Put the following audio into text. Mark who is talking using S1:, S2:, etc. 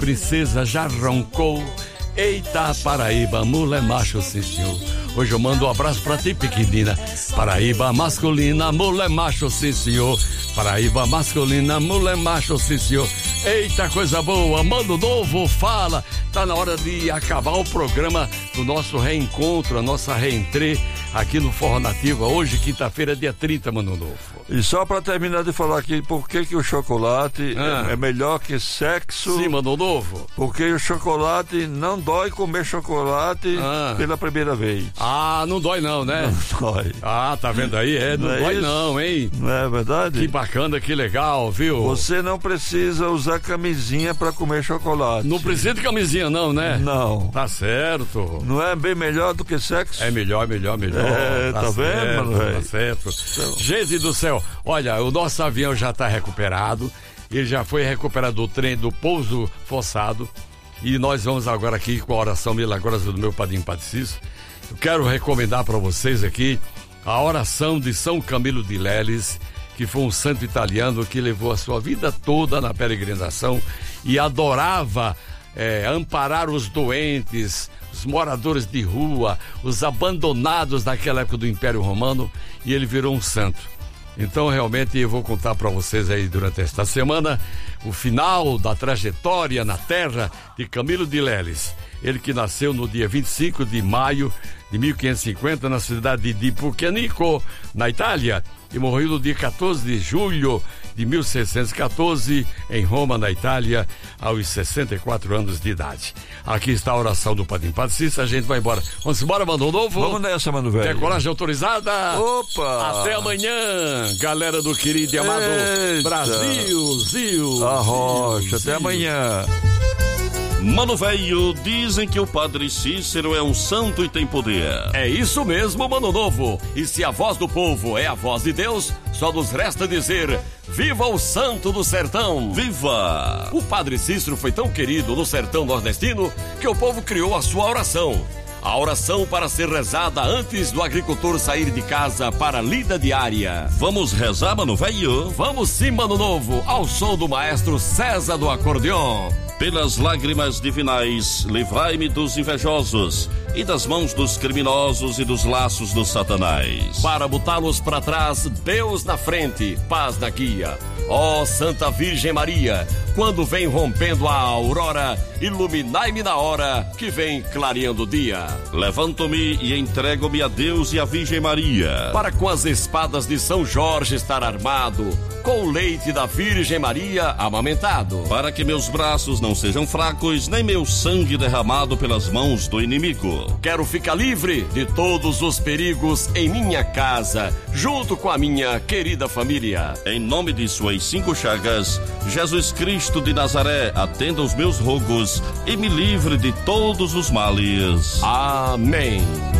S1: princesa já roncou. Eita, Paraíba, mulher macho, sim senhor. Hoje eu mando um abraço pra ti, pequenina. Paraíba masculina, mulher macho, sim senhor. Paraíba masculina, mulher macho, sim senhor. Eita, coisa boa, Mano Novo fala. Tá na hora de acabar o programa do nosso reencontro, a nossa reentrê aqui no Forró Nativa. Hoje, quinta-feira, dia 30, Mano Novo.
S2: E só pra terminar de falar aqui, por que o chocolate é melhor que sexo?
S1: Sim, Mano Novo.
S2: Porque o chocolate não dói comer chocolate pela primeira vez.
S1: Ah, não dói não, né?
S2: Não dói.
S1: Ah, tá vendo aí? Não dói
S2: isso?
S1: não, hein?
S2: Não é verdade?
S1: Que bacana, que legal, viu?
S2: Você não precisa usar camisinha pra comer chocolate.
S1: Não precisa de camisinha não, né?
S2: Não.
S1: Tá certo.
S2: Não é bem melhor do que sexo?
S1: É melhor.
S2: Tá vendo, mano, velho?
S1: Tá certo.
S2: Então...
S1: Gente do céu, olha, o nosso avião já tá recuperado. Ele já foi recuperado do trem do pouso forçado. E nós vamos agora aqui com a oração milagrosa do meu padrinho Padre Cícero. Eu quero recomendar para vocês aqui a oração de São Camilo de Leles, que foi um santo italiano que levou a sua vida toda na peregrinação e adorava amparar os doentes, os moradores de rua, os abandonados naquela época do Império Romano, e ele virou um santo. Então realmente eu vou contar para vocês aí durante esta semana o final da trajetória na terra de Camilo de Leles. Ele que nasceu no dia 25 de maio de 1550 na cidade de Pucenico, na Itália, e morreu no dia 14 de julho de 1614 em Roma, na Itália, aos 64 anos de idade. Aqui está a oração do Padrinho Padre Cícero. A gente vai embora. Vamos embora, Mano Novo?
S2: Vamos nessa, Mano Velho.
S1: Decolagem autorizada?
S2: Opa!
S1: Até amanhã, galera do querido e amado Brasil, Zil.
S2: A rocha, até amanhã.
S3: Mano Velho, dizem que o Padre Cícero é um santo e tem poder.
S1: É isso mesmo, Mano Novo. E se a voz do povo é a voz de Deus, só nos resta dizer: viva o santo do sertão!
S3: Viva!
S1: O Padre Cícero foi tão querido no sertão nordestino que o povo criou a sua oração. A oração para ser rezada antes do agricultor sair de casa para a lida diária.
S3: Vamos rezar, Mano Velho?
S1: Vamos sim, Mano Novo, ao som do maestro César do acordeon.
S3: Pelas lágrimas divinais, livrai-me dos invejosos e das mãos dos criminosos e dos laços do Satanás.
S1: Para botá-los para trás, Deus na frente, paz na guia. Ó Santa Virgem Maria, quando vem rompendo a aurora, iluminai-me na hora que vem clareando o dia.
S3: Levanto-me e entrego-me a Deus e a Virgem Maria,
S1: para com as espadas de São Jorge estar armado, com o leite da Virgem Maria amamentado,
S3: para que meus braços não sejam fracos, nem meu sangue derramado pelas mãos do inimigo.
S1: Quero ficar livre de todos os perigos em minha casa, junto com a minha querida família.
S3: Em nome de suas 5 chagas, Jesus Cristo de Nazaré, atenda os meus rogos e me livre de todos os males.
S1: Amém.